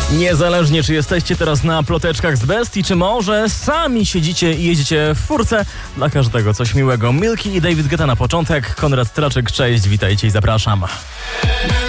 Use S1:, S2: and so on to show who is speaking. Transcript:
S1: Niezależnie, czy jesteście teraz na ploteczkach z Bestii, czy może sami siedzicie i jedziecie w furce, dla każdego coś miłego. Milky i David Guetta na początek. Konrad Traczyk, cześć, witajcie i zapraszam.